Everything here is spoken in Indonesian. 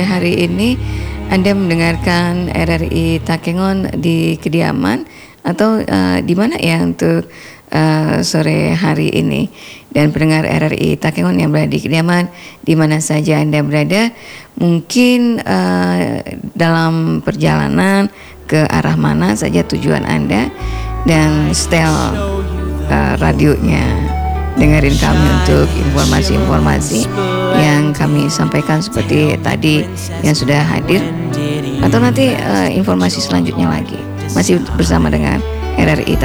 Hari ini Anda mendengarkan RRI Takengon di kediaman atau di mana ya untuk sore hari ini. Dan pendengar RRI Takengon yang berada di kediaman, di mana saja Anda berada, mungkin dalam perjalanan ke arah mana saja tujuan Anda, dan setel radionya, dengerin kami untuk informasi-informasi yang kami sampaikan seperti tadi yang sudah hadir, atau nanti informasi selanjutnya lagi. Masih bersama dengan RRI